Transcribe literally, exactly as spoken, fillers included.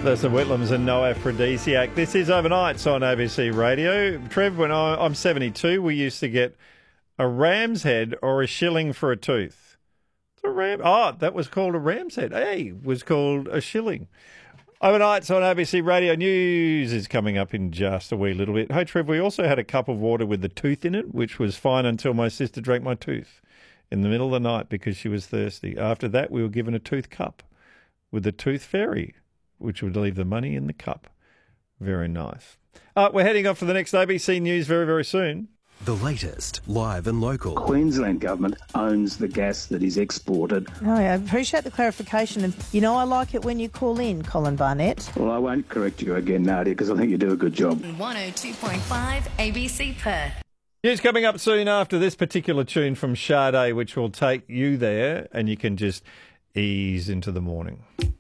That's the Whitlams and No Aphrodisiac. This is Overnights on A B C Radio. Trev, when I, I'm seventy-two, we used to get a ram's head or a shilling for a tooth. A ram, oh, that was called a ram's head. Hey, was called a shilling. Overnights on A B C Radio. News is coming up in just a wee little bit. Hey, Trev, we also had a cup of water with the tooth in it, which was fine until my sister drank my tooth in the middle of the night because she was thirsty. After that, we were given a tooth cup with the tooth fairy, which would leave the money in the cup. Very nice. Uh, we're heading off for the next A B C News very, very soon. The latest, live and local. Queensland Government owns the gas that is exported. Oh, yeah, I appreciate the clarification. And, you know, I like it when you call in, Colin Barnett. Well, I won't correct you again, Nadia, because I think you do a good job. one oh two point five A B C Perth. News coming up soon after this particular tune from Sade, which will take you there and you can just ease into the morning.